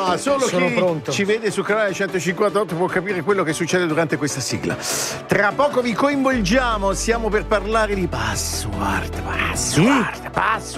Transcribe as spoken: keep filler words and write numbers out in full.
Ah, solo Sono chi pronto. ci vede sul canale centocinquantotto può capire quello che succede durante questa sigla. Tra poco vi coinvolgiamo, stiamo per parlare di password, password, password.